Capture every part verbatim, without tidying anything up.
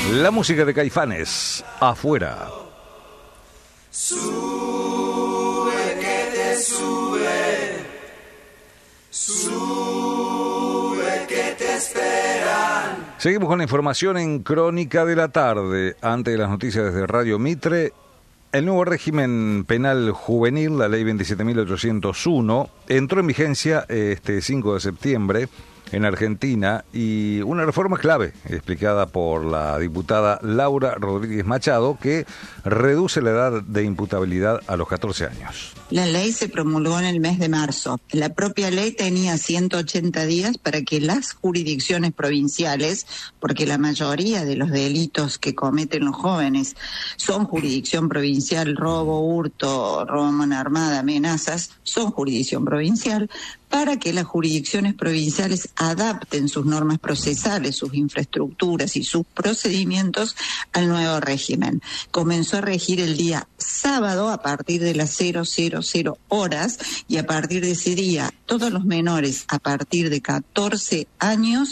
La música de Caifanes, Afuera. Sube que te sube, sube que te esperan. Seguimos con la información en Crónica de la Tarde. Antes de las noticias desde Radio Mitre, el nuevo régimen penal juvenil, la ley veintisiete mil ochocientos uno, entró en vigencia este cinco de septiembre en Argentina, y una reforma clave explicada por la diputada Laura Rodríguez Machado, que reduce la edad de imputabilidad a los catorce años. La ley se promulgó en el mes de marzo. La propia ley tenía ciento ochenta días para que las jurisdicciones provinciales, porque la mayoría de los delitos que cometen los jóvenes son jurisdicción provincial, robo, hurto, robo a mano armada, amenazas, son jurisdicción provincial, para que las jurisdicciones provinciales adapten sus normas procesales, sus infraestructuras y sus procedimientos al nuevo régimen. Comenzó a regir el día sábado a partir de las cero cero cero horas, y a partir de ese día todos los menores a partir de catorce años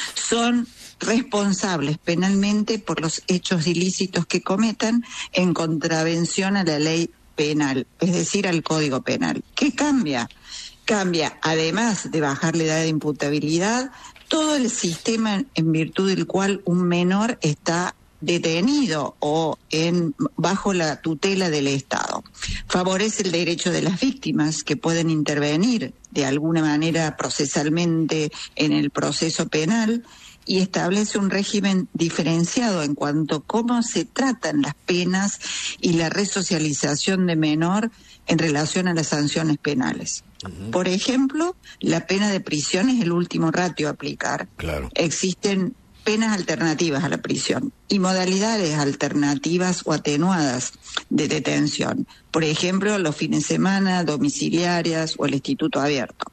son responsables penalmente por los hechos ilícitos que cometan en contravención a la ley penal, es decir, al Código Penal. ¿Qué cambia? Cambia, además de bajar la edad de imputabilidad, todo el sistema en virtud del cual un menor está detenido o en bajo la tutela del Estado. Favorece el derecho de las víctimas, que pueden intervenir de alguna manera procesalmente en el proceso penal, y establece un régimen diferenciado en cuanto a cómo se tratan las penas y la resocialización de menor en relación a las sanciones penales. Uh-huh. Por ejemplo, la pena de prisión es el último ratio a aplicar. Claro. Existen penas alternativas a la prisión y modalidades alternativas o atenuadas de detención. Por ejemplo, los fines de semana, domiciliarias o el instituto abierto.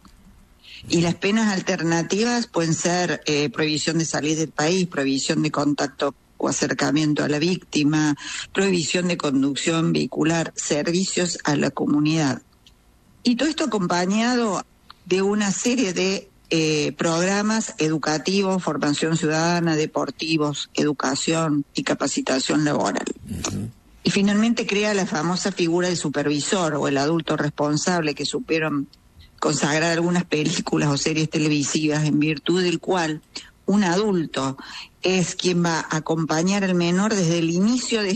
Y las penas alternativas pueden ser eh, prohibición de salir del país, prohibición de contacto o acercamiento a la víctima, prohibición de conducción vehicular, servicios a la comunidad. Y todo esto acompañado de una serie de eh, programas educativos, formación ciudadana, deportivos, educación y capacitación laboral. Uh-huh. Y finalmente crea la famosa figura del supervisor o el adulto responsable, que supieron consagrar algunas películas o series televisivas, en virtud del cual un adulto es quien va a acompañar al menor desde el inicio de